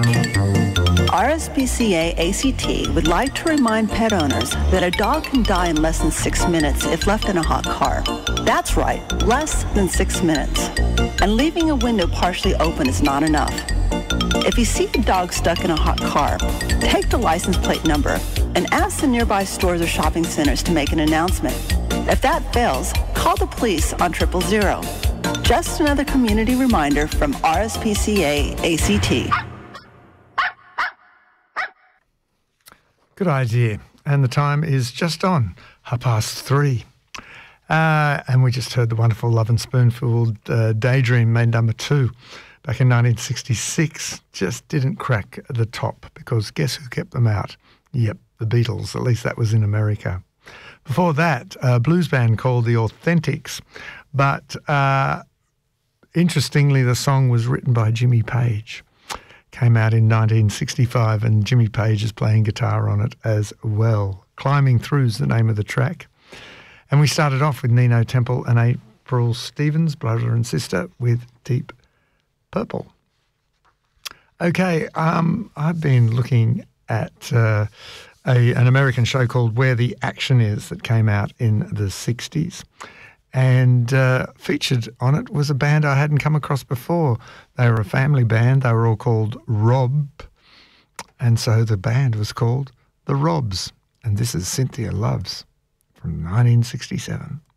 RSPCA ACT would like to remind pet owners that a dog can die in less than 6 minutes if left in a hot car. That's right, less than 6 minutes. And leaving a window partially open is not enough. If you see a dog stuck in a hot car, take the license plate number and ask the nearby stores or shopping centers to make an announcement. If that fails, call the police on 000. Just another community reminder from RSPCA ACT. Good idea. And the time is just on 3:30. And we just heard the wonderful Love and Spoonful Daydream, made number 2 back in 1966. Just didn't crack the top because guess who kept them out? Yep, the Beatles. At least that was in America. Before that, a blues band called The Authentics. But interestingly, the song was written by Jimmy Page. Came out in 1965 and Jimmy Page is playing guitar on it as well. Climbing Through's the name of the track. And we started off with Nino Temple and April Stevens, brother and sister, with Deep Purple. Okay, I've been looking at an American show called Where the Action Is that came out in the 60s. And featured on it was a band I hadn't come across before. They were a family band. They were all called Rob. And so the band was called The Robs. And this is Cynthia Loves from 1967.